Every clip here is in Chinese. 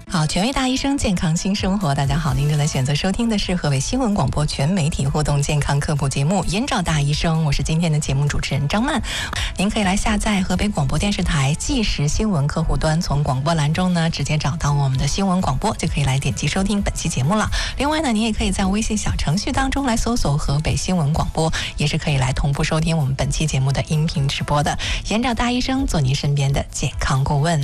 好，权威大医生健康新生活，大家好，您正在选择收听的是河北新闻广播全媒体互动健康科普节目《燕赵大医生》，我是今天的节目主持人张曼。您可以来下载河北广播电视台即时新闻客户端，从广播栏中呢直接找到我们的新闻广播，就可以来点击收听本期节目了。另外呢，您也可以在微信小程序当中来搜索河北新闻广播，也是可以来同步收听我们本期节目的音频直播的。燕赵大医生做您身边的健康顾问。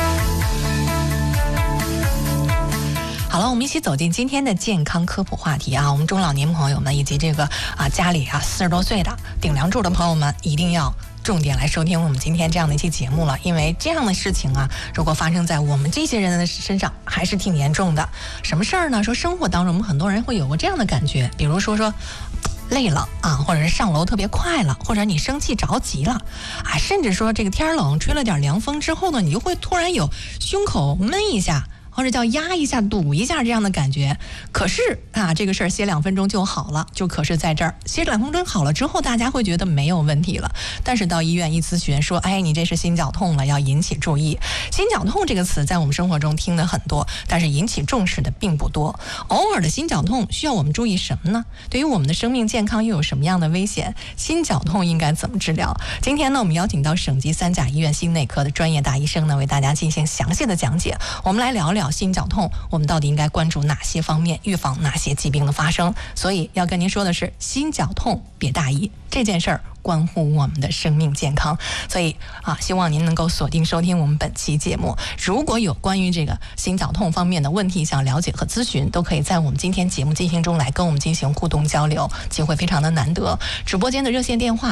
好了，我们一起走进今天的健康科普话题啊！我们中老年朋友们以及这个家里40多岁的顶梁柱的朋友们，一定要重点来收听我们今天这样的一期节目了，因为这样的事情啊，如果发生在我们这些人的身上，还是挺严重的。什么事儿呢？说生活当中我们很多人会有过这样的感觉，比如说累了啊，或者是上楼特别快了，或者你生气着急了啊，甚至说这个天冷吹了点凉风之后呢，你就会突然有胸口闷一下，或者叫压一下堵一下这样的感觉。可是这个事儿歇2分钟就好了，就可是在这儿歇2分钟好了之后，大家会觉得没有问题了，但是到医院一咨询说，你这是心绞痛了，要引起注意。心绞痛这个词在我们生活中听的很多，但是引起重视的并不多。偶尔的心绞痛需要我们注意什么呢？对于我们的生命健康又有什么样的危险？心绞痛应该怎么治疗？今天呢，我们邀请到省级3甲医院心内科的专业大医生呢，为大家进行详细的讲解。我们来聊聊心绞痛，我们到底应该关注哪些方面，预防哪些疾病的发生？所以要跟您说的是，心绞痛别大意，这件事儿关乎我们的生命健康。所以希望您能够锁定收听我们本期节目。如果有关于这个心绞痛方面的问题想了解和咨询，都可以在我们今天节目进行中来跟我们进行互动交流，机会非常的难得。直播间的热线电话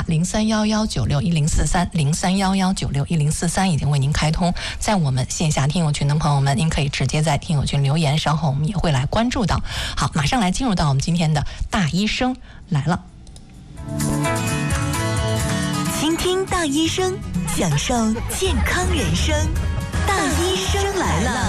0311961043，0311961043已经为您开通。在我们线下听友群的朋友们，您可以直接在听友群留言，稍后我们也会来关注到。好，马上来进入到我们今天的大医生来了。 倾听大医生，享受健康人生。大医生来了。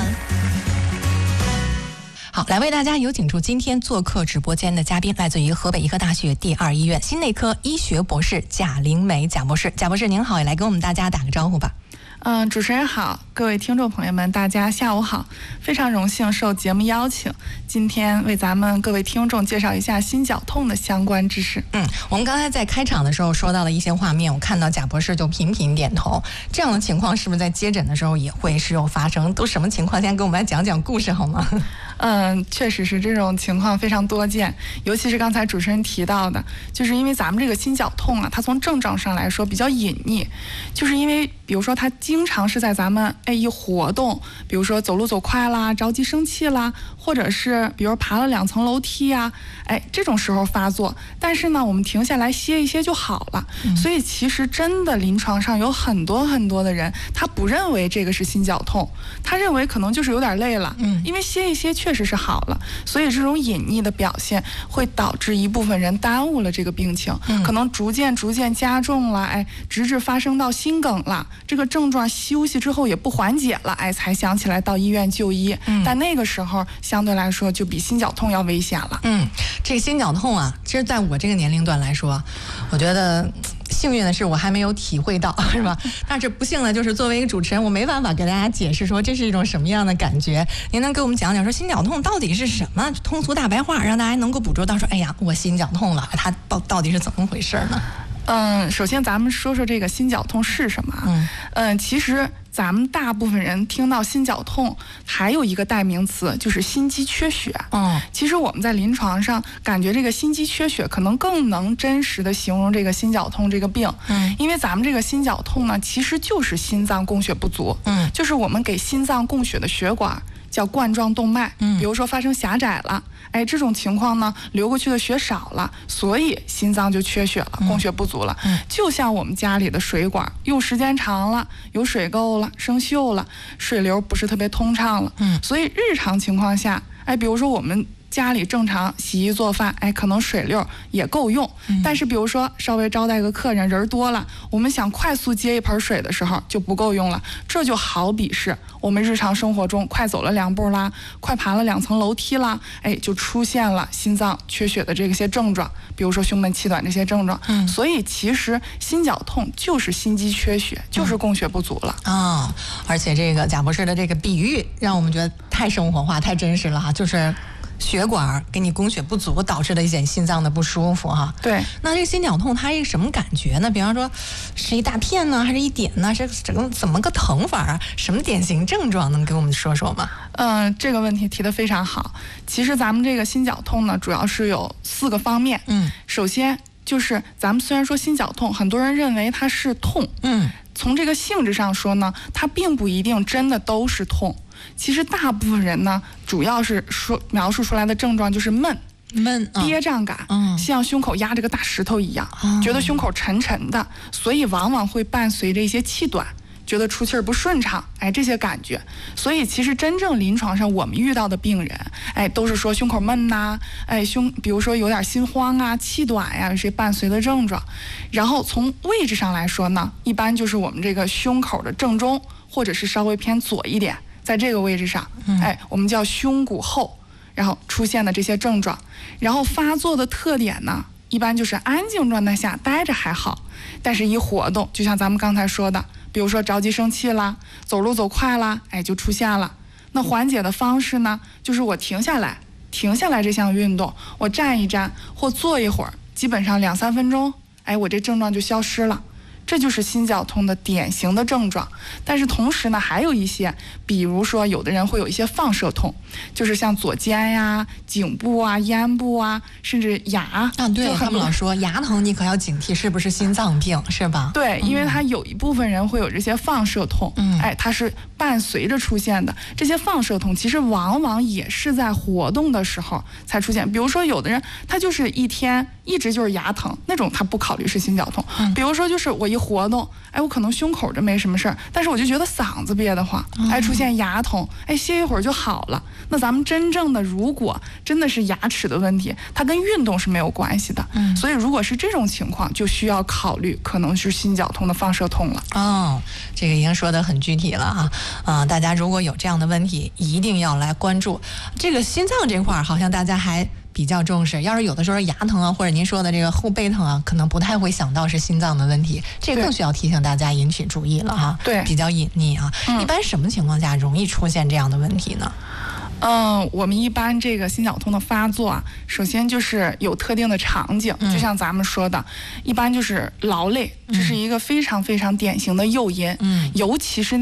好，来为大家有请出今天做客直播间的嘉宾，来自于河北医科大学第2医院心内科医学博士贾玲梅贾博士。贾博士您好，也来跟我们大家打个招呼吧。 主持人好，各位听众朋友们，大家下午好，非常荣幸受节目邀请，今天为咱们各位听众介绍一下心绞痛的相关知识。 我们刚才在开场的时候说到了一些画面，我看到贾博士就频频点头，这样的情况是不是在接诊的时候也会时有发生？都什么情况？先给我们来讲讲故事好吗？ 确实是这种情况非常多见，尤其是刚才主持人提到的，就是因为咱们这个心绞痛它从症状上来说比较隐匿，就是因为比如说它经常是在咱们一活动，比如说走路走快啦，着急生气啦，或者是比如爬了2层楼梯啊，这种时候发作，但是呢我们停下来歇一歇就好了。所以其实真的临床上有很多很多的人，他不认为这个是心绞痛，他认为可能就是有点累了，因为歇一歇确实是好了。所以这种隐匿的表现会导致一部分人耽误了这个病情，可能逐渐加重了，直至发生到心梗了，这个症状休息之后也不缓解了，才想起来到医院就医。但那个时候相对来说就比心绞痛要危险了。 这个心绞痛其实在我这个年龄段来说，我觉得幸运的是我还没有体会到，是吧？但是不幸的就是作为一个主持人，我没办法给大家解释说这是一种什么样的感觉。您能给我们讲讲说心绞痛到底是什么？通俗大白话，让大家能够捕捉到说，我心绞痛了，它到底是怎么回事呢？ 首先咱们说说这个心绞痛是什么。其实咱们大部分人听到心绞痛还有一个代名词，就是心肌缺血。其实我们在临床上感觉这个心肌缺血可能更能真实的形容这个心绞痛这个病。因为咱们这个心绞痛呢，其实就是心脏供血不足。就是我们给心脏供血的血管叫冠状动脉，比如说发生狭窄了，这种情况呢，流过去的血少了，所以心脏就缺血了，供血不足了。就像我们家里的水管用时间长了，有水垢了，生锈了，水流不是特别通畅了。所以日常情况下，比如说我们家里正常洗衣做饭，哎，可能水流也够用。但是比如说稍微招待个客人，人多了，我们想快速接一盆水的时候就不够用了。这就好比是我们日常生活中快走了2步啦，快爬了2层楼梯啦，哎，就出现了心脏缺血的这些症状，比如说胸闷气短这些症状。所以其实心绞痛就是心肌缺血，就是供血不足了。 而且这个贾博士的这个比喻让我们觉得太生活化、太真实了哈，就是血管给你供血不足导致的一些心脏的不舒服哈。 对， 那这个心绞痛它是什么感觉呢？比方说是一大片呢，还是一点呢？是怎么个疼法啊？什么典型症状能给我们说说吗？ 这个问题提得非常好。其实咱们这个心绞痛呢，主要是有4个方面。首先就是咱们虽然说心绞痛，很多人认为它是痛。从这个性质上说呢，它并不一定真的都是痛。其实大部分人呢，主要是描述出来的症状就是闷、憋胀感，像胸口压着个大石头一样，觉得胸口沉沉的，所以往往会伴随着一些气短，觉得出气儿不顺畅，哎，这些感觉。所以其实真正临床上我们遇到的病人，哎，都是说胸口闷呐，哎，比如说有点心慌啊、气短呀，这些伴随的症状。然后从位置上来说呢，一般就是我们这个胸口的正中，或者是稍微偏左一点，在这个位置上，哎，我们叫胸骨后，然后出现的这些症状。然后发作的特点呢，一般就是安静状态下待着还好，但是一活动，就像咱们刚才说的，比如说着急生气啦，走路走快啦，哎，就出现了。那缓解的方式呢，就是我停下来这项运动，我站一站或坐一会儿，基本上2-3分钟，哎，我这症状就消失了。这就是心绞痛的典型的症状。但是同时呢，还有一些，比如说有的人会有一些放射痛，就是像左肩呀、颈部啊、咽部啊，甚至牙。 对，他们老说牙疼，你可要警惕是不是心脏病，是吧？ 对，因为它有一部分人会有这些放射痛，哎，它是伴随着出现的。这些放射痛其实往往也是在活动的时候才出现。比如说有的人他就是一天一直就是牙疼，那种他不考虑是心绞痛。比如说就是我一活动，哎，我可能胸口这没什么事儿，但是我就觉得嗓子憋得慌，哎，出现牙痛，哎，歇一会儿就好了。那咱们真正的如果真的是牙齿的问题，它跟运动是没有关系的。所以如果是这种情况，就需要考虑可能是心绞痛的放射痛了。 这个已经说得很具体了哈。大家如果有这样的问题，一定要来关注这个心脏这块，好像大家还比较重视。要是有的时候牙疼啊，或者您说的这个后背疼啊，可能不太会想到是心脏的问题，这个更需要提醒大家引起注意了哈。 对， 比较隐匿啊。一般什么情况下容易出现这样的问题呢？ 我们一般这个心绞痛的发作啊，首先就是有特定的场景，就像咱们说的，一般就是劳累，这是一个非常非常典型的诱因，尤其是